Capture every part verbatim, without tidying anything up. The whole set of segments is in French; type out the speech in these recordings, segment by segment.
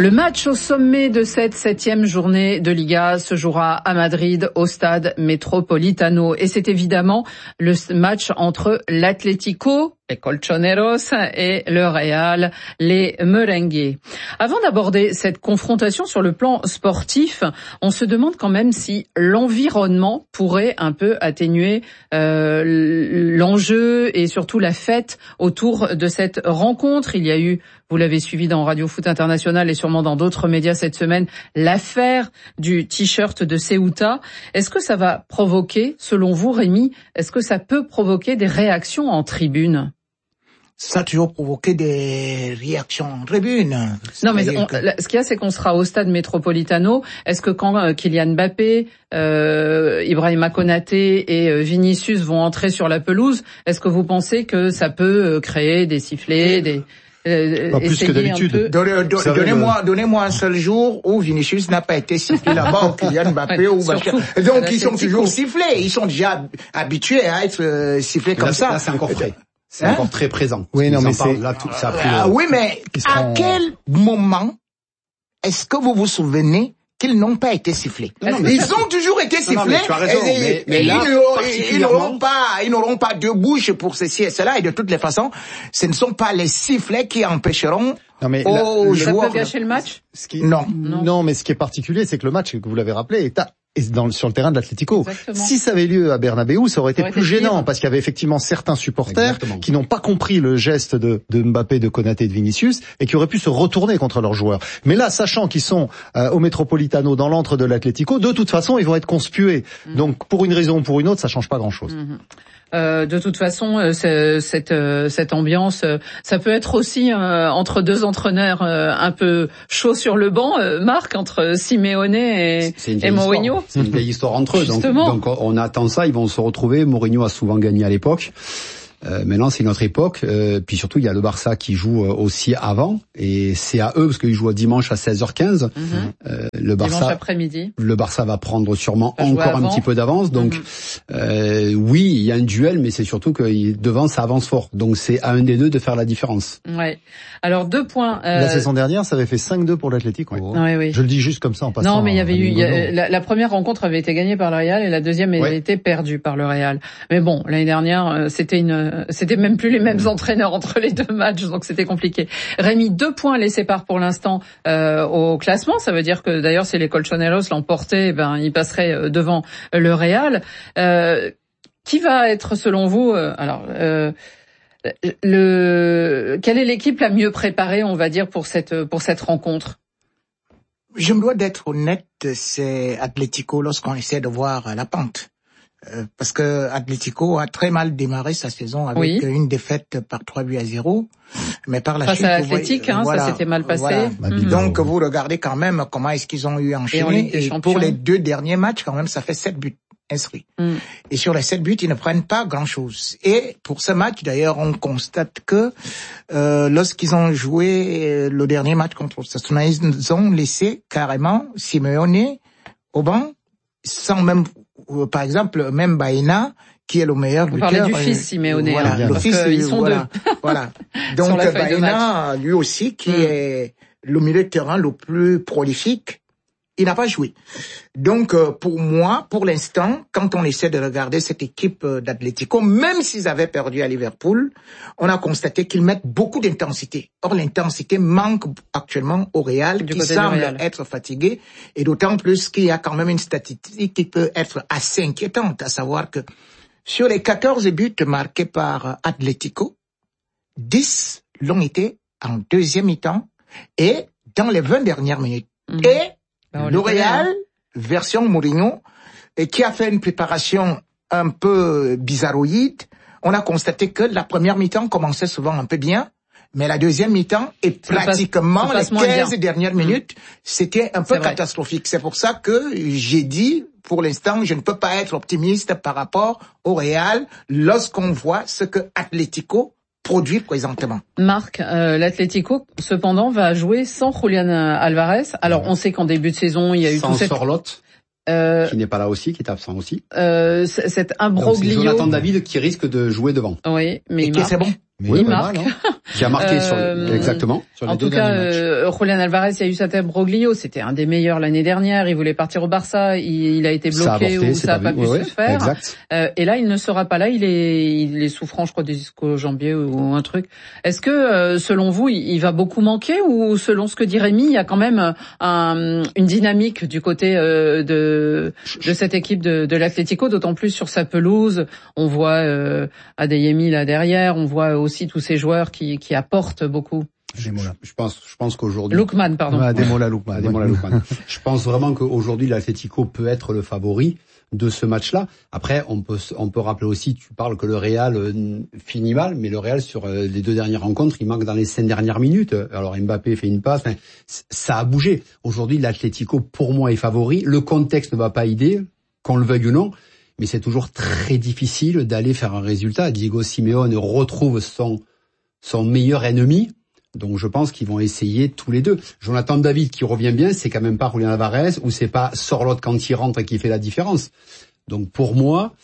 Le match au sommet de cette septième journée de Liga se jouera à Madrid au stade Metropolitano. Et c'est évidemment le match entre l'Atlético, les Colchoneros, et le Real, les Merengues. Avant d'aborder cette confrontation sur le plan sportif, on se demande quand même si l'environnement pourrait un peu atténuer euh, l'enjeu et surtout la fête autour de cette rencontre. Il y a eu, vous l'avez suivi dans Radio Foot International et sûrement dans d'autres médias cette semaine, l'affaire du t-shirt de Ceuta. Est-ce que ça va provoquer, selon vous, Rémi, est-ce que ça peut provoquer des réactions en tribune ? Ça a toujours provoqué des réactions en tribune. Non, mais on, que... ce qu'il y a, c'est qu'on sera au stade Metropolitano. Est-ce que quand euh, Kylian Mbappé, euh, Ibrahima Konaté et euh, Vinicius vont entrer sur la pelouse, est-ce que vous pensez que ça peut euh, créer des sifflets, des... Euh, pas plus que d'habitude. Donnez, don, donnez-moi, le... donnez-moi un seul jour où Vinicius n'a pas été sifflé là-bas, ou Kylian Mbappé, ou Bachar. Donc ils sont toujours sifflés. Ils sont déjà habitués à être euh, sifflés comme là, ça. Là, c'est encore frais. C'est hein? encore très présent. Oui, non, mais c'est... Là, tout, ça a pris ah, le... oui, mais à sont... quel moment est-ce que vous vous souvenez qu'ils n'ont pas été sifflés? Non, non, ils ça... ont toujours été sifflés. Non, non, mais tu as raison, et, mais, mais là, ils n'auront pas, ils n'auront pas deux bouches pour ceci et cela. Et de toutes les façons, ce ne sont pas les sifflets qui empêcheront non, mais aux la, joueurs. Ça peut gâcher le match? Ce qui... non. non. Non, mais ce qui est particulier, c'est que le match, que vous l'avez rappelé, est à... Et dans, sur le terrain de l'Atlético. Si ça avait lieu à Bernabéu, ça aurait été ça aurait plus été gênant, pire. Parce qu'il y avait effectivement certains supporters Exactement. Qui n'ont pas compris le geste de, de Mbappé, de Konaté et de Vinicius, et qui auraient pu se retourner contre leurs joueurs. Mais là, sachant qu'ils sont euh, au Metropolitano, dans l'antre de l'Atlético, de toute façon, ils vont être conspués. Mmh. Donc, pour une raison ou pour une autre, ça change pas grand-chose. Mmh. Euh, de toute façon, euh, cette euh, cette ambiance, euh, ça peut être aussi euh, entre deux entraîneurs euh, un peu chauds sur le banc, euh, Marc, entre Simeone et, et Mourinho. C'est une vieille histoire entre eux. Donc, donc on attend ça, ils vont se retrouver. Mourinho a souvent gagné à l'époque. Euh, maintenant, c'est notre époque. Euh, puis surtout, il y a le Barça qui joue euh, aussi avant, et c'est à eux parce qu'ils jouent dimanche à seize heures quinze. Mm-hmm. Euh, le Barça, dimanche après-midi. Le Barça va prendre sûrement encore un petit peu d'avance. Donc, mm-hmm. euh, oui, il y a un duel, mais c'est surtout que devant, ça avance fort. Donc, c'est à un des deux de faire la différence. Ouais. Alors deux points. Euh... La saison dernière, ça avait fait cinq deux pour l'Atlético. Oui. Oui, oui. Je le dis juste comme ça en passant. Non, mais il y avait eu il y a, la, la première rencontre avait été gagnée par le Real et la deuxième avait ouais. été perdue par le Real. Mais bon, l'année dernière, c'était une c'était même plus les mêmes entraîneurs entre les deux matchs, donc c'était compliqué. Rémi, deux points les séparent pour l'instant euh, au classement. Ça veut dire que d'ailleurs, si les Colchoneros l'emportaient, ben ils passeraient devant le Real. Euh, qui va être, selon vous, euh, alors euh, le quelle est l'équipe la mieux préparée, on va dire, pour cette pour cette rencontre? Je me dois d'être honnête, c'est Atlético lorsqu'on essaie de voir la pente. Euh, parce que Atlético a très mal démarré sa saison avec oui. une défaite par trois buts à zéro. Mais par la Face suite, à l'Atlétique, hein, voilà, ça s'était mal passé. Voilà. Mm-hmm. Donc vous regardez quand même comment est-ce qu'ils ont eu enchaîné. Et, et pour les deux derniers matchs, quand même, ça fait sept buts inscrits. Mm. Et sur les sept buts, ils ne prennent pas grand-chose. Et pour ce match, d'ailleurs, on constate que euh, lorsqu'ils ont joué le dernier match contre Osasuna, ils ont laissé carrément Simeone au banc, sans même, par exemple, même Baena, qui est le meilleur buteur. On parlait du fils Simeone. Voilà, hein, le fils, ils sont voilà, deux. Voilà. Donc Baena, lui aussi, qui mm. est le milieu de terrain le plus prolifique, il n'a pas joué. Donc, euh, pour moi, pour l'instant, quand on essaie de regarder cette équipe euh, d'Atlético, même s'ils avaient perdu à Liverpool, on a constaté qu'ils mettent beaucoup d'intensité. Or, l'intensité manque actuellement au Real, du qui semble Real. être fatigué, et d'autant plus qu'il y a quand même une statistique qui peut être assez inquiétante, à savoir que sur les quatorze buts marqués par Atlético, dix l'ont été en deuxième mi-temps et dans les vingt dernières minutes. Mmh. Et Ben, le Real, version Mourinho, et qui a fait une préparation un peu bizarroïde, on a constaté que la première mi-temps commençait souvent un peu bien, mais la deuxième mi-temps et pratiquement passe, les quinze bien. dernières minutes, mmh. c'était un peu C'est catastrophique. Vrai. C'est pour ça que j'ai dit, pour l'instant, je ne peux pas être optimiste par rapport au Real lorsqu'on voit ce que Atlético produit présentement. Marc, euh, l'Atlético, cependant, va jouer sans Julián Álvarez. Alors, on sait qu'en début de saison, il y a eu sans tout cette... Sorloth, euh, qui n'est pas là aussi, qui est absent aussi. Euh, cet imbroglio. Donc, c'est Jonathan David qui risque de jouer devant. Oui, mais Et il marque. C'est bon. Mais oui, il marque. Mal, Qui a marqué euh, sur le, exactement. Sur en tout cas, euh, Julián Álvarez, il y a eu cet imbroglio. C'était un des meilleurs l'année dernière. Il voulait partir au Barça. Il, il a été bloqué ça a avorté, ou ça n'a pas, pas pu ouais, se faire. Exact. Euh, et là, il ne sera pas là. Il est, il est souffrant, je crois, des ischio-jambiers ou un truc. Est-ce que, euh, selon vous, il, il va beaucoup manquer ou selon ce que dit Rémi, il y a quand même un, une dynamique du côté euh, de, de cette équipe de, de l'Atlético, d'autant plus sur sa pelouse. On voit euh, Adeyemi là derrière. On voit aussi tous ces joueurs qui, qui apportent beaucoup. Je, je pense, je pense qu'aujourd'hui. Lookman, pardon. Ouais, Ademola Lookman. Ademola Lookman. Je pense vraiment qu'aujourd'hui l'Atlético peut être le favori de ce match-là. Après, on peut, on peut rappeler aussi, tu parles que le Real euh, finit mal, mais le Real sur euh, les deux dernières rencontres, il manque dans les cinq dernières minutes. Alors Mbappé fait une passe, enfin, ça a bougé. Aujourd'hui, l'Atlético, pour moi, est favori. Le contexte ne va pas aider, qu'on le veuille ou non, mais c'est toujours très difficile d'aller faire un résultat. Diego Simeone retrouve son, son meilleur ennemi. Donc je pense qu'ils vont essayer tous les deux. Jonathan David qui revient bien, c'est quand même pas Julián Álvarez ou c'est pas Sorloth quand il rentre qui fait la différence. Donc pour moi,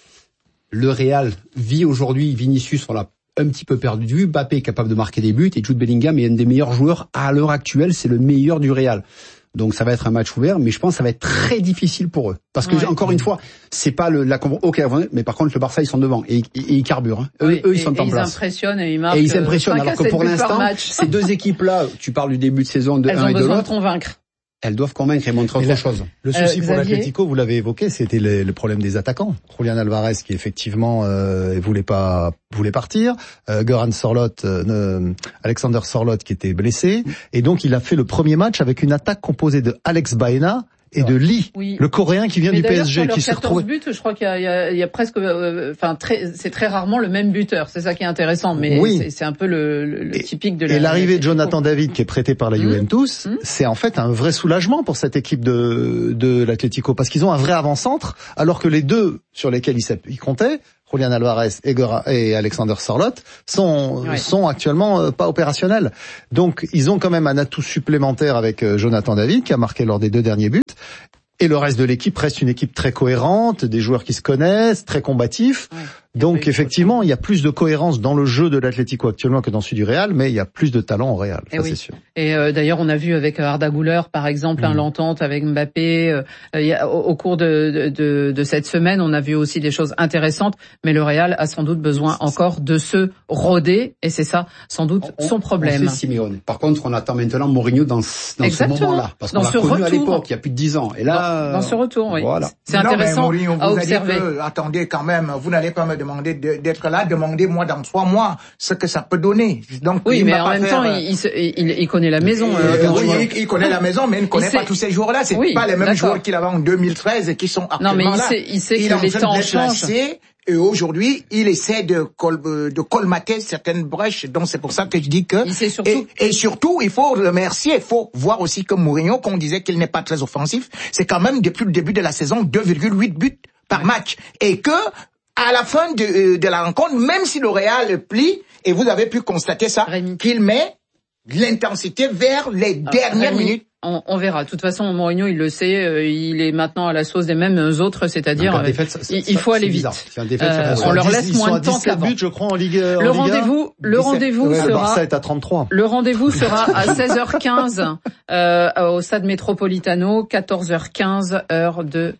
le Real vit aujourd'hui, Vinicius on l'a un petit peu perdu de vue, Mbappé est capable de marquer des buts et Jude Bellingham est un des meilleurs joueurs à l'heure actuelle, c'est le meilleur du Real. Donc ça va être un match ouvert, mais je pense que ça va être très difficile pour eux. Parce que, ouais. encore une fois, c'est pas le, la... Ok, mais par contre, le Barça, ils sont devant. Et, et, et ils carburent. Hein. Eux, oui, eux, ils et, sont et en ils place. Impressionnent et ils marquent. Et ils impressionnent. Alors que pour l'instant, ces deux équipes-là, tu parles du début de saison de Elles un et de l'autre. Elles ont besoin de convaincre. Elles doivent convaincre et montrer autre la, chose. Le souci euh, pour l'Atlético, vous l'avez évoqué, c'était le, le problème des attaquants. Julián Álvarez qui effectivement euh, voulait pas voulait partir, euh, Göran Sorloth, euh, Alexander Sorloth qui était blessé, et donc il a fait le premier match avec une attaque composée de Alex Baena et de Lee, oui. le Coréen qui vient mais du P S G, qui se retrouve. buts, je crois qu'il y a, il y a, il y a presque, enfin, euh, très, c'est très rarement le même buteur. C'est ça qui est intéressant, mais oui. c'est, c'est un peu le, le, le typique de la. Et l'arrivée de Jonathan David, qui est prêté par la mmh. Juventus, mmh. c'est en fait un vrai soulagement pour cette équipe de de l'Atlético, parce qu'ils ont un vrai avant-centre, alors que les deux sur lesquels ils, ils comptaient, Julián Álvarez et, et Alexander Sorloth, sont ouais. sont actuellement euh, pas opérationnels. Donc ils ont quand même un atout supplémentaire avec euh, Jonathan David qui a marqué lors des deux derniers buts. Et le reste de l'équipe reste une équipe très cohérente, des joueurs qui se connaissent, très combatifs. Ouais. Donc effectivement, il y a plus de cohérence dans le jeu de l'Atlético actuellement que dans celui du Real, mais il y a plus de talent au Real, ça oui. c'est sûr. Et euh, d'ailleurs, on a vu avec Arda Güler, par exemple, mmh. hein, l'entente avec Mbappé. Euh, y a, au, au cours de, de, de cette semaine, on a vu aussi des choses intéressantes, mais le Real a sans doute besoin encore de se roder, et c'est ça, sans doute, on, son problème. On sait Simeone. Par contre, on attend maintenant Mourinho dans, dans ce moment-là, parce qu'on l'a connu retour. à l'époque, il y a plus de dix ans. Et là, dans, dans ce retour, oui. Voilà. C'est non, intéressant Mourinho, vous à observer. Dit que, attendez quand même, vous n'allez pas me demander de, d'être là, demandez-moi dans trois mois ce que ça peut donner. Donc, oui, mais en même faire, temps, euh... il, il, il connaît la maison. Euh, euh, oui, il, il connaît la maison, mais il ne connaît il pas tous ces joueurs-là. C'est oui, pas les mêmes d'accord. joueurs qu'il avait en deux mille treize et qui sont actuellement non, mais il là. Sait, il sait il que les temps changent. Et aujourd'hui, il essaie de, col, de colmater certaines brèches. Donc c'est pour ça que je dis que... Il sait surtout... et, et surtout, il faut le remercier. Il faut voir aussi que Mourinho, qu'on disait qu'il n'est pas très offensif, c'est quand même depuis le début de la saison deux virgule huit buts par ouais. match. Et que à la fin de, de la rencontre, même si le Real plie, et vous avez pu constater ça, Rémi. qu'il met l'intensité vers les ah, dernières Rémi. minutes. On, on verra. De toute façon, Mourinho, il le sait, euh, il est maintenant à la sauce des mêmes autres, c'est-à-dire euh, défaite, ça, il, ça, il faut aller vite. Défaite, euh, on leur laisse moins de temps qu'avant. Buts, je crois, en Ligue. En le rendez-vous, le rendez-vous ouais, sera. Le Barça est à trente-trois. Le rendez-vous sera à seize heures quinze euh, au stade Metropolitano, quatorze heures quinze heure de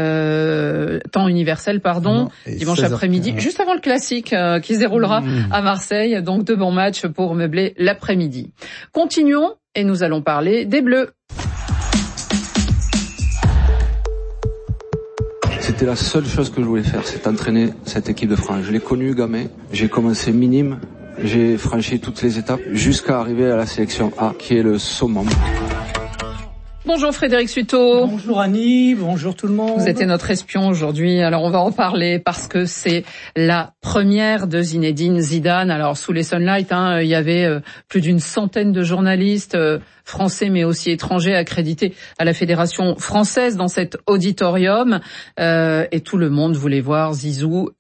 euh, temps universel, pardon, non, dimanche après-midi, juste avant le classique euh, qui se déroulera mmh. à Marseille. Donc deux bons matchs pour meubler l'après-midi. Continuons. Et nous allons parler des Bleus. C'était la seule chose que je voulais faire, c'est entraîner cette équipe de France. Je l'ai connue gamin, j'ai commencé minime, j'ai franchi toutes les étapes jusqu'à arriver à la sélection A, qui est le summum. Bonjour Frédéric Sutot. Bonjour Annie, bonjour tout le monde. Vous étiez notre espion aujourd'hui, alors on va en parler parce que c'est la première de Zinedine Zidane. Alors sous les Sunlight, hein, il y avait euh, plus d'une centaine de journalistes euh, français mais aussi étrangers accrédités à la Fédération française dans cet auditorium euh, et tout le monde voulait voir Zizou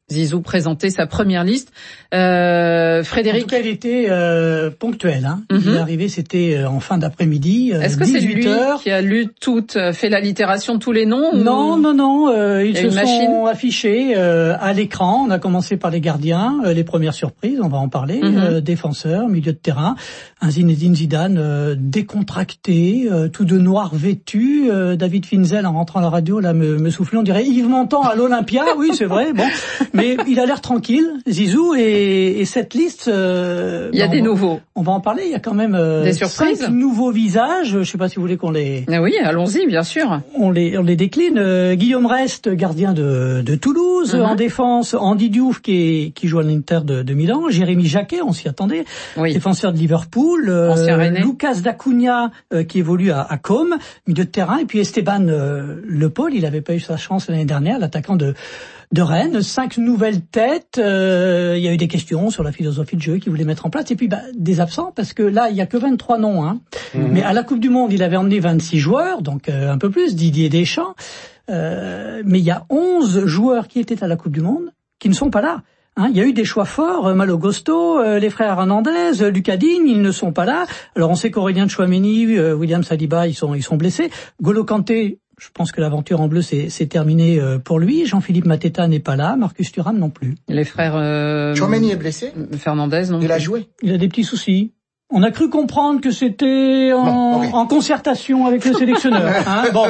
Zizou présentait sa première liste. Euh, Frédéric. En tout cas, il était euh, ponctuel. Hein. Mm-hmm. Il est arrivé, c'était en fin d'après-midi. Euh, Est-ce que c'est lui heures. qui a lu toutes, fait l'allitération de tous les noms? Non, ou... non, non. Euh, ils se sont machine affichés euh, à l'écran. On a commencé par les gardiens, euh, les premières surprises, on va en parler. Mm-hmm. Euh, défenseurs, milieu de terrain. Un Zinedine Zidane euh, décontracté, euh, tout de noir vêtu. Euh, David Finzel, en rentrant à la radio, là, me, me soufflait. On dirait Yves Montand à l'Olympia. Oui, c'est vrai. Bon. Mais il a l'air tranquille, Zizou, et, et cette liste... Euh, il y a ben, des on va, nouveaux. On va en parler, il y a quand même euh, des surprises. cinq nouveaux visages, je ne sais pas si vous voulez qu'on les... Ah oui, allons-y, bien sûr. On les, on les décline. Euh, Guillaume Rest, gardien de, de Toulouse, mm-hmm. en défense, Andy Diouf, qui, est, qui joue à l'Inter de, de Milan, Jérémy Jacquet, on s'y attendait, oui. défenseur de Liverpool, euh, Lucas D'Acunha, euh, qui évolue à, à Com, milieu de terrain, et puis Esteban euh, Le Paul, il n'avait pas eu sa chance l'année dernière, l'attaquant de... de Rennes, cinq nouvelles têtes. Euh, il y a eu des questions sur la philosophie de jeu qu'ils voulaient mettre en place. Et puis bah, des absents, parce que là, il y a que vingt-trois noms. Hein. Mmh. Mais à la Coupe du Monde, il avait emmené vingt-six joueurs, donc euh, un peu plus, Didier Deschamps. Euh, mais il y a onze joueurs qui étaient à la Coupe du Monde qui ne sont pas là. Hein, il y a eu des choix forts, Malo Gusto, euh, les frères Hernandez, euh, Lucas Digne, ils ne sont pas là. Alors on sait qu'Aurélien Tchouaméni, euh, William Saliba, ils sont ils sont blessés. Golo Kanté, je pense que l'aventure en bleu, c'est, c'est terminé pour lui. Jean-Philippe Mateta n'est pas là. Marcus Thuram non plus. Les frères... Euh, Tchouaméni est blessé. Fernandez, non. Il a joué. Il a des petits soucis. On a cru comprendre que c'était en, bon, okay. en concertation avec le sélectionneur. Hein, bon.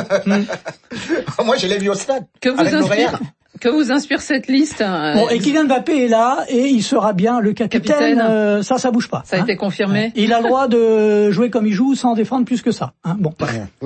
Moi, je l'ai vu au stade. Que vous inspire Que vous inspire cette liste? Bon, et Kylian Mbappé est là et il sera bien le capitaine. capitaine. Euh, ça, ça bouge pas. Ça a hein. été confirmé. Il a le droit de jouer comme il joue sans défendre plus que ça. Hein. Bon,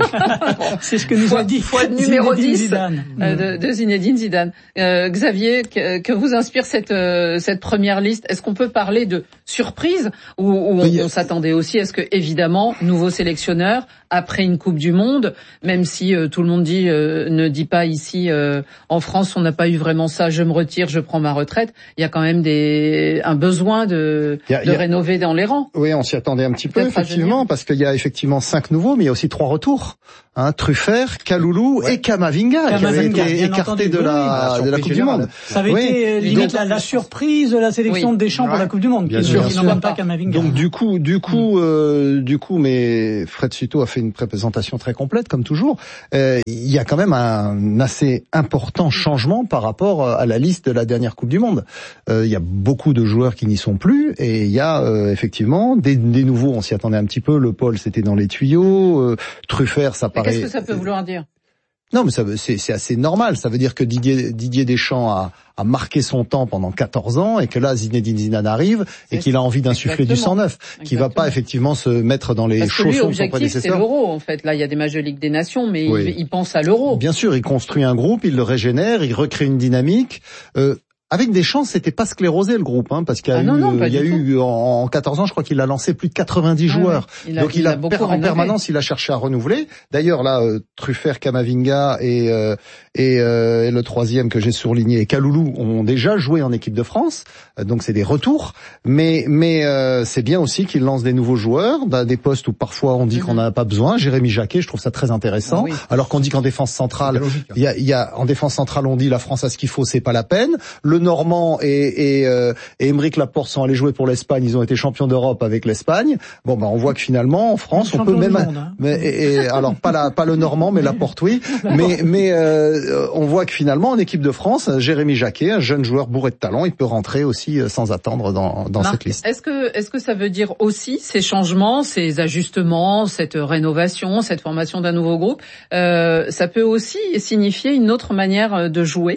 c'est ce que nous fois, a dit fois numéro dix Zidane. Euh, de, de Zinedine Zidane. Euh, Xavier, que, que vous inspire cette euh, cette première liste? Est-ce qu'on peut parler de surprise ou, ou on, on s'attendait aussi? Est-ce que évidemment, nouveau sélectionneur après une Coupe du Monde, même si euh, tout le monde dit euh, ne dit pas ici euh, en France, on n'a pas eu vraiment ça, je me retire, je prends ma retraite. Il y a quand même des un besoin de, a, de a, rénover dans les rangs. Oui, on s'y attendait un petit peu, effectivement, parce qu'il y a effectivement cinq nouveaux, mais il y a aussi trois retours. Hein, Truffert, Kaloulou ouais. et Kamavinga, Kamavinga, qui avaient été écartés de la, oui, de la Coupe générale. du Monde. Ça avait oui. été limite donc, la, la surprise de la sélection oui. de Deschamps ouais. pour la Coupe du Monde. Bien sûr. Qui n'en pas Kamavinga. Donc du coup, du coup, mm. euh, du coup, mais Fred Suto a fait une présentation très complète, comme toujours. Euh, il y a quand même un assez important changement par rapport à la liste de la dernière Coupe du Monde. Euh, il y a beaucoup de joueurs qui n'y sont plus, et il y a euh, effectivement des, des nouveaux. On s'y attendait un petit peu. Le Paul, c'était dans les tuyaux. Euh, Truffert, ça paraît. Qu'est-ce que ça peut vouloir dire? Non, mais ça, c'est, c'est assez normal. Ça veut dire que Didier, Didier Deschamps a, a marqué son temps pendant quatorze ans et que là, Zinedine Zidane arrive et qu'il a envie d'insuffler du sang neuf, qui va pas effectivement se mettre dans les Parce chaussons que lui, de son prédécesseur. C'est l'euro, en fait. Là, il y a des matchs de Ligue des Nations, mais oui. il, il pense à l'euro. Bien sûr, il construit un groupe, il le régénère, il recrée une dynamique. Euh, Avec Deschamps, c'était pas sclérosé le groupe, hein, parce qu'il y a ah eu, non, non, il y a eu en, en quatorze ans, je crois qu'il a lancé plus de quatre-vingt-dix ah joueurs. Oui. Il a, Donc il, il a, a beaucoup per, en permanence, il a cherché à renouveler. D'ailleurs là, euh, Truffert, Kamavinga et euh, et, euh, et le troisième que j'ai surligné, et Kaloulou, ont déjà joué en équipe de France. Euh, donc c'est des retours, mais mais euh, c'est bien aussi qu'il lance des nouveaux joueurs, dans des postes où parfois on dit mm-hmm. qu'on n'en a pas besoin. Jérémy Jacquet, je trouve ça très intéressant. Ah oui. Alors qu'on dit qu'en défense centrale, il y a, il y a en défense centrale, on dit la France a ce qu'il faut, c'est pas la peine. Le Normand et et, et, euh, et Aymeric Laporte sont allés jouer pour l'Espagne, ils ont été champions d'Europe avec l'Espagne. Bon ben on voit que finalement en France on peut même monde, hein. mais et, et, alors pas la pas le Normand mais Laporte oui, mais mais euh, on voit que finalement en équipe de France, Jérémy Jacquet, un jeune joueur bourré de talent, il peut rentrer aussi sans attendre dans dans Marc, cette liste. Est-ce que est-ce que ça veut dire aussi ces changements, ces ajustements, cette rénovation, cette formation d'un nouveau groupe, euh, ça peut aussi signifier une autre manière de jouer?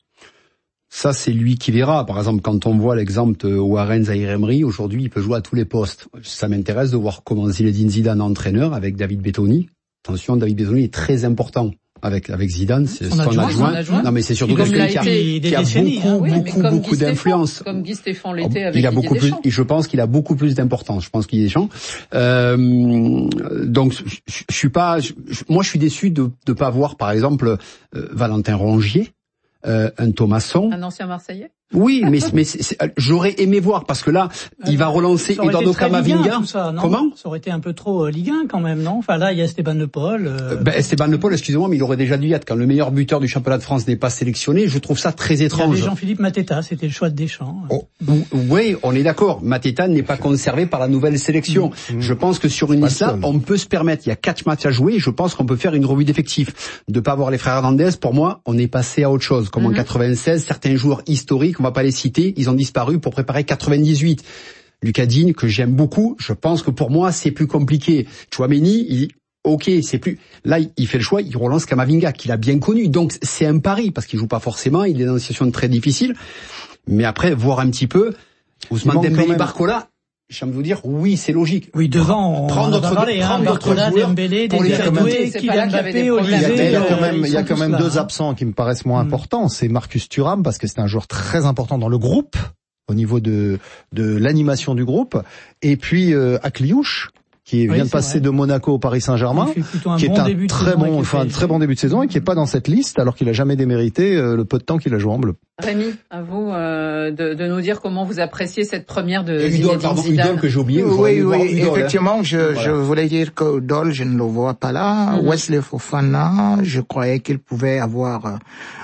Ça, c'est lui qui verra. Par exemple, quand on voit l'exemple de Warren Zaïre-Emery, aujourd'hui, il peut jouer à tous les postes. Ça m'intéresse de voir comment Zinedine Zidane, entraîneur, avec David Bettoni. Attention, David Bettoni est très important. Avec avec Zidane, c'est son, son adjoint. adjoint. Non, mais c'est surtout quelqu'un qui a, qui a beaucoup, hein, oui, beaucoup, beaucoup Guy d'influence. Comme Guy Stéphane l'était avec il a beaucoup plus. Je pense qu'il a beaucoup plus d'importance. Je pense qu'il est Deschamps. Euh, donc, je, je suis pas. Je, moi, je suis déçu de de pas voir, par exemple, euh, Valentin Rongier. Euh, un Thomasson. Un ancien Marseillais? Oui, mais, mais c'est, c'est, j'aurais aimé voir parce que là, euh, il va relancer Eduardo Camavinga. Comment ? Ça aurait été un peu trop euh, Ligue un quand même, non ? Enfin là, il y a Esteban Le Paul. Euh... Ben, Esteban Le Paul, excusez-moi, mais il aurait déjà dû y être quand le meilleur buteur du championnat de France n'est pas sélectionné. Je trouve ça très étrange. Il y avait Jean-Philippe Mateta, c'était le choix de Deschamps. Oh, oui, on est d'accord. Mateta n'est pas conservé par la nouvelle sélection. Mmh. Je pense que sur une liste là, on peut se permettre. Il y a quatre matchs à jouer. Je pense qu'on peut faire une revue d'effectifs. De pas avoir les frères Hernandez, pour moi, on est passé à autre chose. Comme mmh. en quatre-vingt-seize, certains joueurs historiques, on va pas les citer. Ils ont disparu pour préparer quatre-vingt-dix-huit. Lucas Digne, que j'aime beaucoup, je pense que pour moi, c'est plus compliqué. Chouameni, il, ok, c'est plus... Là, il fait le choix, il relance Camavinga, qu'il a bien connu. Donc, c'est un pari, parce qu'il joue pas forcément, il est dans une situation très difficile. Mais après, voir un petit peu, Ousmane Dembélé, Barcola, j'ai envie de vous dire, oui, c'est logique. Oui, devant, prendre notre, parlé, hein, Barcola, Dembélé, pour les faire Dembélé, Kylian Mbappé, Olivier. Il y a quand même, il y a quand même deux absents qui me paraissent moins mmh. importants. C'est Marcus Thuram, parce que c'est un joueur très important dans le groupe, au niveau de de l'animation du groupe, et puis euh, Akliouche, qui oui, vient de passer vrai. de Monaco au Paris Saint-Germain, qui bon est un très bon, enfin un très bon début de saison et qui est pas dans cette liste, alors qu'il a jamais démérité euh, le peu de temps qu'il a joué en bleu. Rémi, à vous euh, de, de nous dire comment vous appréciez cette première de Udol, pardon, Udol que j'ai oublié. Oui, oui, Udol, effectivement, hein. je, voilà. je voulais dire que Udol, je ne le vois pas là. Mm-hmm. Wesley Fofana, je croyais qu'il pouvait avoir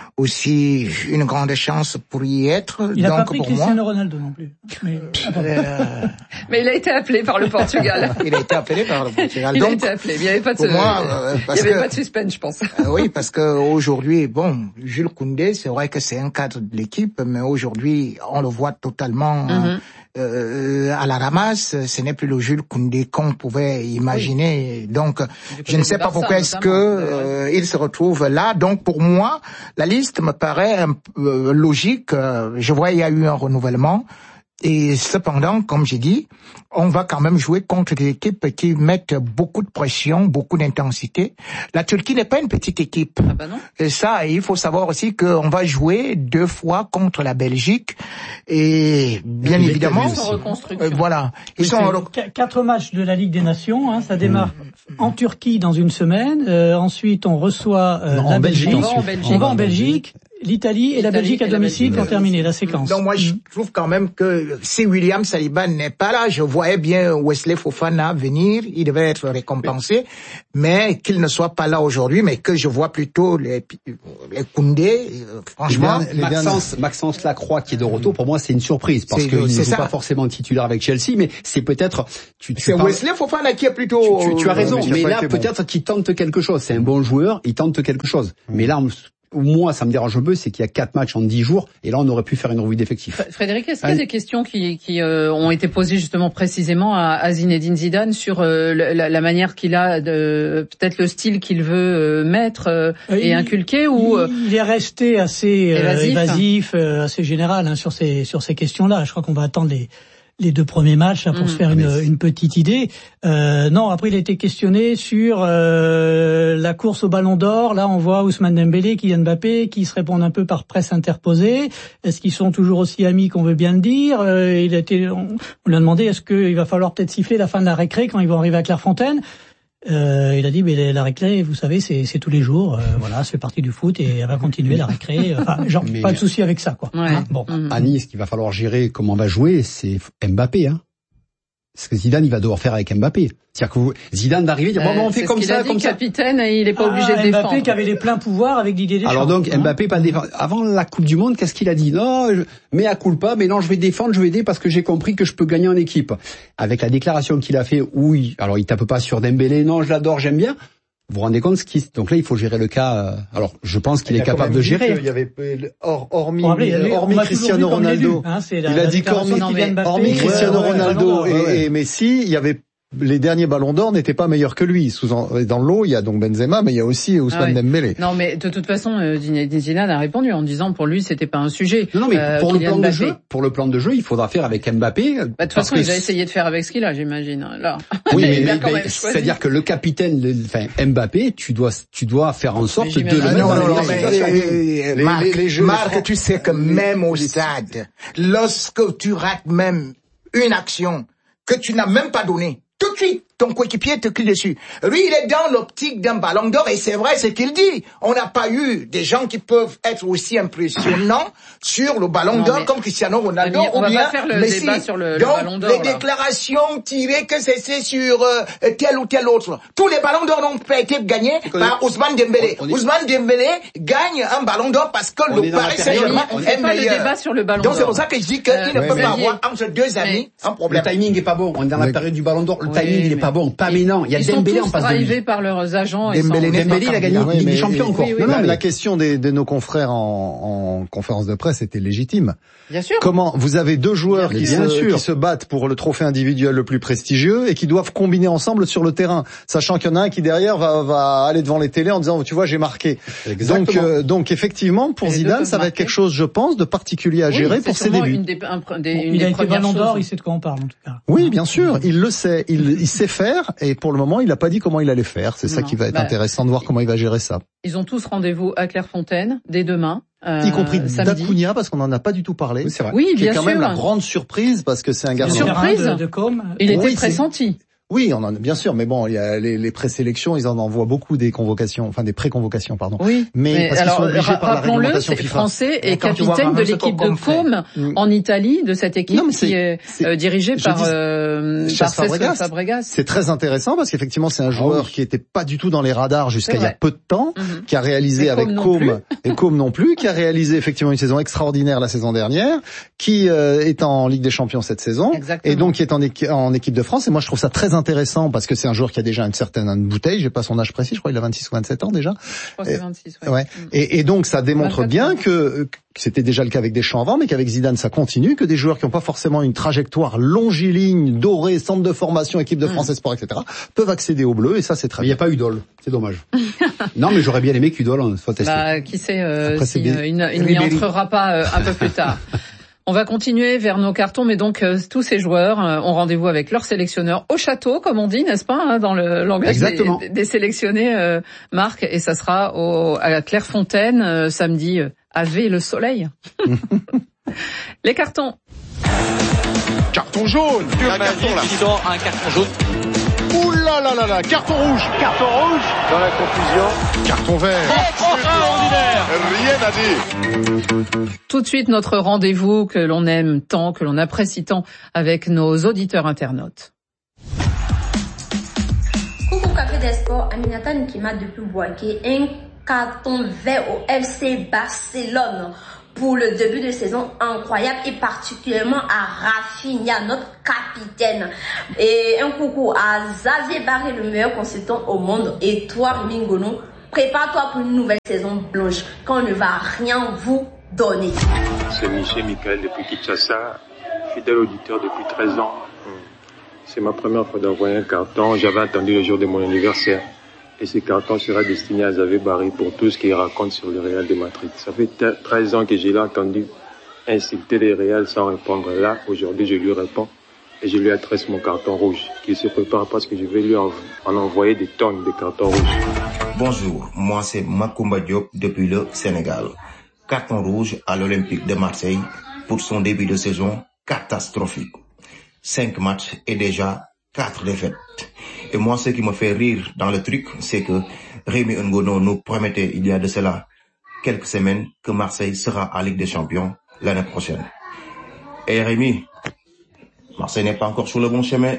aussi une grande chance pour y être. Il n'a pas pris pour Cristiano moi, Ronaldo non plus. Mais, euh... mais il a été appelé par le Portugal. il a été appelé par le Portugal. Il Donc, a été appelé. Il n'y avait pas de, pour moi, euh, il y avait que, pas de suspense, je pense. Euh, oui, parce que aujourd'hui, bon, Jules Koundé, c'est vrai que c'est un cadre de l'équipe, mais aujourd'hui, on le voit totalement mm-hmm. euh, à la ramasse. Ce n'est plus le Jules Koundé qu'on pouvait imaginer. Oui. Donc, je ne sais pas pourquoi est-ce que euh, il se retrouve là. Donc, pour moi, la liste me paraît un peu logique. Je vois il y a eu un renouvellement. Et cependant, comme j'ai dit, on va quand même jouer contre des équipes qui mettent beaucoup de pression, beaucoup d'intensité. La Turquie n'est pas une petite équipe. Ah bah non. Et ça, il faut savoir aussi qu'on va jouer deux fois contre la Belgique. Et bien et évidemment, ils sont en reconstruction. Euh, voilà. Ils oui, sont en... Quatre matchs de la Ligue des Nations. Hein, ça démarre mmh. en Turquie dans une semaine. Euh, ensuite, on reçoit euh, non, la en Belgique. Belgique. On va en Belgique. On va en Belgique. L'Italie et la Belgique à domicile pour terminer la séquence. Donc moi, je trouve quand même que si William Saliba n'est pas là, je voyais bien Wesley Fofana venir, il devait être récompensé, mais qu'il ne soit pas là aujourd'hui, mais que je vois plutôt les, les Koundé, franchement. Les les Maxence, Maxence Lacroix qui est de retour, pour moi c'est une surprise, parce qu'il ne joue ça. pas forcément titulaire avec Chelsea, mais c'est peut-être... Tu, tu c'est parles, Wesley Fofana qui est plutôt... Tu, tu, tu as raison, mais, mais là peut-être bon. qu'il tente quelque chose, c'est un bon joueur, il tente quelque chose. Mmh. Mais là... Moi, ça me dérange un peu, c'est qu'il y a quatre matchs en dix jours, et là, on aurait pu faire une revue d'effectifs. Frédéric, est-ce qu'il y a des questions qui, qui euh, ont été posées justement précisément à, à Zinedine Zidane sur euh, la, la manière qu'il a, de, peut-être le style qu'il veut euh, mettre euh, et il, inculquer, ou il, il est resté assez euh, évasif, évasif euh, assez général hein, sur ces sur ces questions-là. Je crois qu'on va attendre les les deux premiers matchs hein, pour mmh. se faire une, une petite idée. Euh, non, après il a été questionné sur euh, la course au Ballon d'Or. Là, on voit Ousmane Dembélé, Kylian Mbappé, qui se répondent un peu par presse interposée. Est-ce qu'ils sont toujours aussi amis qu'on veut bien le dire? euh, Il a été, on, on lui a demandé est-ce qu'il va falloir peut-être siffler la fin de la récré quand ils vont arriver à Clairefontaine. Euh, il a dit, mais la récré, vous savez, c'est, c'est tous les jours. Euh, voilà, c'est parti du foot et elle va continuer la récré. Enfin, genre, mais pas de souci avec ça, quoi. Ouais. Hein, bon. À Nice, ce qu'il va falloir gérer, comment on va jouer, c'est Mbappé, hein. Ce que Zidane, il va devoir faire avec Mbappé. C'est-à-dire que vous, Zidane d'arriver et dire, bon, bon, on fait comme ça, comme ça. Capitaine, et il est pas ah, obligé de Mbappé défendre. Mbappé qui avait les pleins pouvoirs avec Didier Deschamps. Alors donc, Mbappé pas défendre. Avant la Coupe du Monde, qu'est-ce qu'il a dit? Non, je, mais à culpa, mais non, je vais défendre, je vais aider parce que j'ai compris que je peux gagner en équipe. Avec la déclaration qu'il a fait, oui, alors il tape pas sur Dembélé, non, je l'adore, j'aime bien. Vous vous rendez compte ce qui, donc là, il faut gérer le cas, alors, je pense qu'il est capable de gérer. Il y avait, hors, hormis, hormis Cristiano Ronaldo. Hein, il a dit qu'hormis, hormis Cristiano Ronaldo et Messi, il y a les derniers ballons d'or n'étaient pas meilleurs que lui. Sous dans le lot, il y a donc Benzema, mais il y a aussi Ousmane ah oui. Dembélé. Non, mais de toute façon, euh, Zidane a répondu en disant pour lui, c'était pas un sujet. Non, non mais euh, pour le plan Mbappé. de jeu, pour le plan de jeu, il faudra faire avec Mbappé. Bah, de toute façon, il va essayer de faire avec ce qu'il a, j'imagine. Là. Oui, mais, mais, mais c'est-à-dire que le capitaine, le, enfin Mbappé, tu dois, tu dois faire en sorte de le mettre non, dans non, les, non, mais, les, Marc, les, les jeux Marc, tu sais que même au stade, lorsque tu rates même une action que tu n'as même pas donnée, tout de suite, ton coéquipier te crie dessus. Lui, il est dans l'optique d'un ballon d'or et c'est vrai ce qu'il dit. On n'a pas eu des gens qui peuvent être aussi impressionnants sur le ballon non, d'or comme Cristiano Ronaldo Ami, on ou bien va pas faire le Messi. Débat sur le, Donc, le ballon d'or, les là. déclarations tirées que c'est sur euh, tel ou tel autre. Tous les ballons d'or n'ont pas été gagnés par Ousmane Dembélé. On, on est... Ousmane Dembélé gagne un ballon d'or parce que on le Paris Saint-Germain est meilleur. Le débat sur le ballon Donc d'or. c'est pour ça que je dis qu'il euh, ne ouais, peut pas avoir entre deux amis mais, un problème. Le timing est pas bon. On est dans la période du ballon d'or. Le oui, timing il est pas bon. Pas maintenant. Il y a Dembélé en face de lui. Ils sont tous drivés par leurs agents. Dembélé, Dembélé il a gagné oui, Ligue des Champions encore. Oui, oui, non, non, la question des, de nos confrères en, en conférence de presse était légitime. Bien sûr. Comment vous avez deux joueurs qui se, qui se battent pour le trophée individuel le plus prestigieux et qui doivent combiner ensemble sur le terrain, sachant qu'il y en a un qui derrière va, va aller devant les télés en disant tu vois j'ai marqué. Exactement. Donc euh, donc effectivement pour Zidane ça va être quelque chose je pense de particulier à oui, gérer pour ses débuts. Une des, un, des, bon, une il des a été ballon d'or, il sait de quoi on parle en tout cas. Oui bien sûr il le sait, il, il sait faire et pour le moment il n'a pas dit comment il allait faire. C'est non, ça qui va être bah, intéressant de voir comment il va gérer ça. Ils ont tous rendez-vous à Clairefontaine dès demain. Euh, y compris Dacunia parce qu'on en a pas du tout parlé. Oui, c'est vrai. Oui, bien sûr. C'est quand même la grande surprise parce que c'est un garçon. Surprise de, de com. Il était oui, pressenti. Oui, on en a bien sûr, mais bon, il y a les, les présélections, ils en envoient beaucoup des convocations, enfin des pré-convocations, pardon. Oui. Mais, mais parce alors, qu'ils sont obligés par la réglementation FIFA. Français et capitaine de l'équipe de Com en Italie, de cette équipe non, qui est, est euh, dirigée par, dis, euh, par Fabregas. Fabregas. C'est très intéressant parce qu'effectivement, c'est un joueur oh, oui. qui était pas du tout dans les radars jusqu'à il y a peu de temps, mm-hmm. qui a réalisé et avec Com et Com non plus, qui a réalisé effectivement une saison extraordinaire la saison dernière, qui euh, est en Ligue des Champions cette saison, exactement. Et donc qui est en, en équipe de France. Et moi, je trouve ça très intéressant parce que c'est un joueur qui a déjà une certaine une bouteille, j'ai pas son âge précis, je crois qu'il a vingt-six ou vingt-sept ans déjà. Je crois que c'est vingt-six, ouais. ouais. Mm. Et, et donc ça démontre bien que, que c'était déjà le cas avec Deschamps avant, mais qu'avec Zidane ça continue, que des joueurs qui n'ont pas forcément une trajectoire longiligne, dorée, centre de formation, équipe de France, mm. Sport, et cetera, peuvent accéder au bleu et ça c'est très mais bien. Il n'y a pas Udol, c'est dommage. Non mais j'aurais bien aimé qu'Udol soit testé. Bah, qui sait euh, Après, si, euh, il, il n'y entrera pas euh, un peu plus tard. On va continuer vers nos cartons, mais donc euh, tous ces joueurs euh, ont rendez-vous avec leur sélectionneur au château, comme on dit, n'est-ce pas, hein, dans le langage des, des sélectionnés, euh, Marc, et ça sera au, à Clairefontaine euh, samedi. Euh, Ave le soleil. Les cartons. Carton jaune. Un carton là. Qui sort un carton jaune. Ouh là là là là, carton rouge. Carton rouge. Dans la confusion. Carton vert. Extraordinaire. Rien à dire. Tout de suite, notre rendez-vous que l'on aime tant, que l'on apprécie tant avec nos auditeurs internautes. Coucou Café des Sports, Aminata Nkima depuis Boaké, un carton vert au F C Barcelone pour le début de saison incroyable et particulièrement à Rafinha, notre capitaine. Et un coucou à Xavier Barré, le meilleur consultant au monde. Et toi, Rémi Ngono, prépare-toi pour une nouvelle saison blanche quand on ne va rien vous donner. C'est Michel Michael depuis Kinshasa, fidèle auditeur depuis treize ans. C'est ma première fois d'envoyer un carton. J'avais attendu le jour de mon anniversaire. Et ce carton sera destiné à Xavier Barré pour tout ce qu'il raconte sur le Real de Madrid. Ça fait treize ans que je l'ai entendu insulter les Real sans répondre. Là, aujourd'hui, je lui réponds et je lui adresse mon carton rouge. Qu'il se prépare parce que je vais lui en, en envoyer des tonnes de cartons rouges. Bonjour, moi c'est Makoumba Diop depuis le Sénégal. Carton rouge à l'Olympique de Marseille pour son début de saison catastrophique. Cinq matchs et déjà quatre défaites. Et moi, ce qui me fait rire dans le truc, c'est que Rémi Ngono nous promettait il y a de cela quelques semaines que Marseille sera en Ligue des Champions l'année prochaine. Et Rémi, Marseille n'est pas encore sur le bon chemin.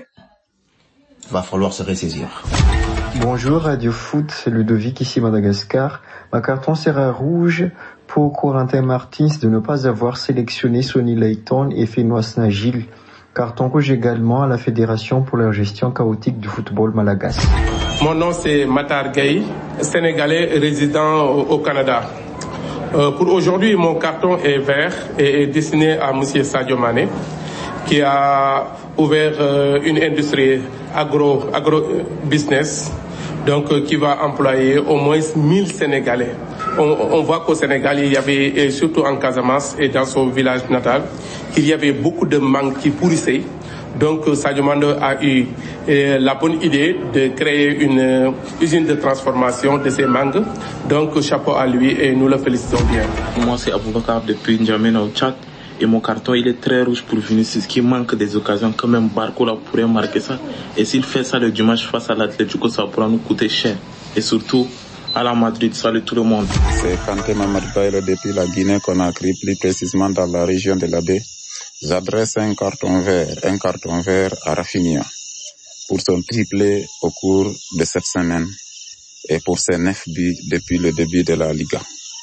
Va falloir se ressaisir. Bonjour Radio Foot, c'est Ludovic ici Madagascar. Ma carton sera rouge pour Corentin Martins de ne pas avoir sélectionné Sonny Layton et Fenois Nagil. Carton rouge également à la Fédération pour leur gestion chaotique du football malagasy. Mon nom c'est Matar Gueye, Sénégalais résident au Canada. Euh, pour aujourd'hui, mon carton est vert et est destiné à Monsieur Sadio Mané, qui a ouvert euh, une industrie agro, agro business, donc euh, qui va employer au moins mille Sénégalais. On, on voit qu'au Sénégal, il y avait, et surtout en Casamance et dans son village natal, qu'il y avait beaucoup de mangues qui pourrissaient. Donc Sadio Mané a eu euh, la bonne idée de créer une euh, usine de transformation de ces mangues. Donc chapeau à lui et nous le félicitons bien. Moi c'est Aboubakar depuis N'Djamena au Tchad Et mon carton, il est très rouge pour Vinicius, qui manque des occasions. Quand même, Barcola pourrait marquer ça. Et s'il fait ça le dimanche face à l'Atlético, ça pourra nous coûter cher. Et surtout, à la Madrid, salut tout le monde. C'est Kanté Mamad Baïlo depuis la Guinée-Conakry, plus précisément dans la région de l'Abbé. J'adresse un carton vert, un carton vert à Rafinha pour son triplé au cours de cette semaine et pour ses neuf buts depuis le début de la Liga.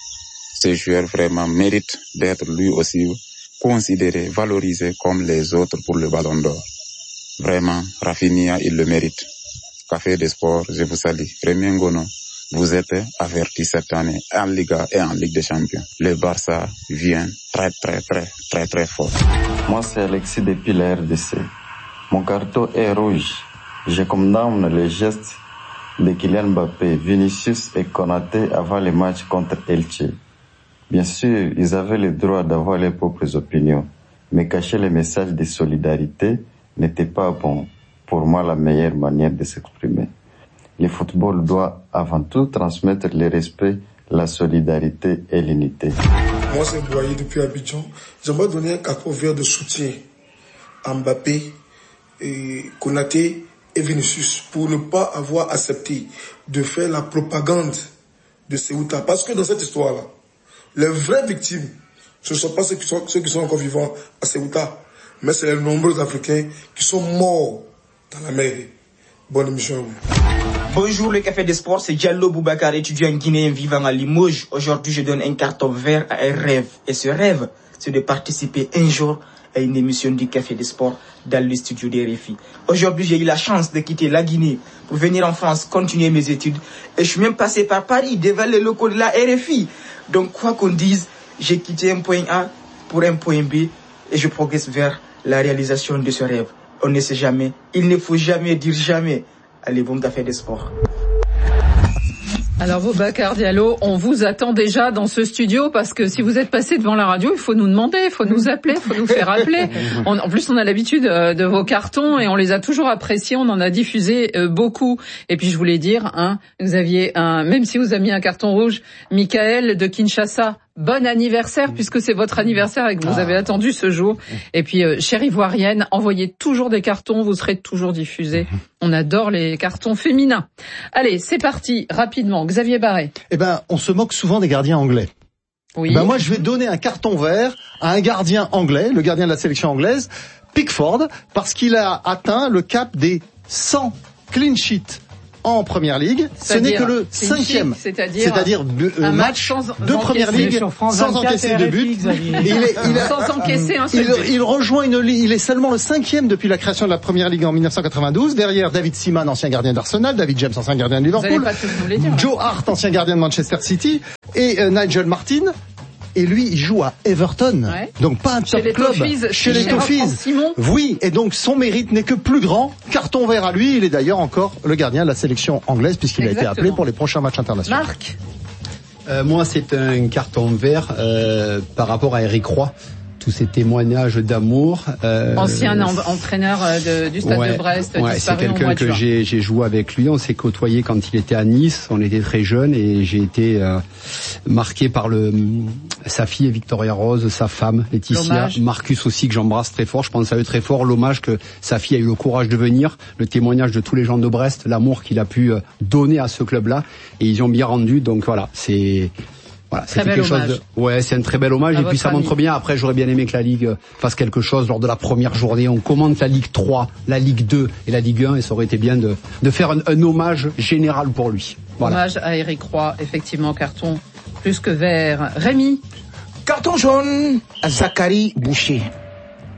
Ce joueur vraiment mérite d'être lui aussi considéré, valorisé comme les autres pour le Ballon d'Or. Vraiment, Rafinha, il le mérite. Café des Sports, je vous salue. Rémi Ngono, vous êtes averti cette année en Liga et en Ligue des Champions. Le Barça vient très très très très très fort. Moi c'est Alexis depuis la R D C. Mon carton est rouge. Je condamne les gestes de Kylian Mbappé, Vinicius et Konaté avant le match contre Elche. Bien sûr, ils avaient le droit d'avoir leurs propres opinions, mais cacher les messages de solidarité n'était pas bon. Pour moi, la meilleure manière de s'exprimer. Le football doit avant tout transmettre le respect, la solidarité et l'unité. Moi, c'est Boyer depuis Abidjan. J'aimerais donner un carton vert de soutien à Mbappé, et Konaté et Vinicius pour ne pas avoir accepté de faire la propagande de Ceuta. Parce que dans cette histoire-là, les vraies victimes, ce ne sont pas ceux qui sont, ceux qui sont encore vivants à Ceuta, mais c'est les nombreux Africains qui sont morts dans la mer. Bonne émission à vous. Bonjour le Café des Sports, c'est Diallo Boubacar, étudiant guinéen vivant à Limoges. Aujourd'hui, je donne un carton vert à un rêve. Et ce rêve, c'est de participer un jour à une émission du Café des Sports dans le studio des R F I. Aujourd'hui, j'ai eu la chance de quitter la Guinée pour venir en France continuer mes études. Et je suis même passé par Paris devant les locaux de la R F I. Donc, quoi qu'on dise, j'ai quitté un point A pour un point B et je progresse vers la réalisation de ce rêve. On ne sait jamais, il ne faut jamais dire jamais. Allez, bon Café des Sports. Alors Boubacar Diallo, on vous attend déjà dans ce studio parce que si vous êtes passé devant la radio, il faut nous demander, il faut nous appeler, il faut nous faire appeler. On, en plus, on a l'habitude de vos cartons et on les a toujours appréciés, on en a diffusé beaucoup. Et puis je voulais dire, hein, vous aviez un, même si vous avez mis un carton rouge, Michael de Kinshasa, bon anniversaire puisque c'est votre anniversaire et que vous avez attendu ce jour. Et puis, euh, chère Ivoirienne, envoyez toujours des cartons, vous serez toujours diffusés. On adore les cartons féminins. Allez, c'est parti, rapidement. Xavier Barret. Eh ben, on se moque souvent des gardiens anglais. Oui. Eh ben, moi, je vais donner un carton vert à un gardien anglais, le gardien de la sélection anglaise, Pickford, parce qu'il a atteint le cap des cent clean sheets en Première Ligue. Ce n'est que le cinquième, c'est-à-dire, c'est-à-dire un match sans de Première Ligue sans encaisser de but. Il est, il a, sans encaisser un seul but. Il, il rejoint une ligue. Il est seulement le cinquième depuis la création de la Première Ligue en mille neuf cent quatre-vingt-douze. Derrière David Seaman, ancien gardien d'Arsenal, David James, ancien gardien de Liverpool, Joe Hart, ancien gardien de Manchester City, et euh, Nigel Martin. Et lui, il joue à Everton, ouais. Donc pas un top club, Toffees, chez les Toffees. Oui, et donc son mérite n'est que plus grand. Carton vert à lui, il est d'ailleurs encore le gardien de la sélection anglaise puisqu'il Exactement. a été appelé pour les prochains matchs internationaux. Marc, euh, moi c'est un carton vert euh, par rapport à Eric Roy. Tous ces témoignages d'amour. Euh, Ancien en, entraîneur de, du Stade ouais, de Brest. Ouais, c'est quelqu'un que j'ai, j'ai joué avec lui. On s'est côtoyé quand il était à Nice. On était très jeunes et j'ai été euh, marqué par le sa fille Victoria Rose, sa femme Laetitia, l'hommage. Marcus aussi que j'embrasse très fort. Je pense à eux très fort. L'hommage que sa fille a eu le courage de venir, le témoignage de tous les gens de Brest, l'amour qu'il a pu donner à ce club-là et ils ont bien rendu. Donc voilà, c'est Voilà, c'est quelque chose de... Ouais, c'est un très bel hommage. À et puis ça ami. montre bien, après j'aurais bien aimé que la Ligue fasse quelque chose lors de la première journée. On commente la Ligue trois, la Ligue deux et la Ligue un et ça aurait été bien de, de faire un, un hommage général pour lui. Voilà. Hommage à Eric Roy, effectivement, carton plus que vert. Rémi. Carton jaune à Zachary Boucher.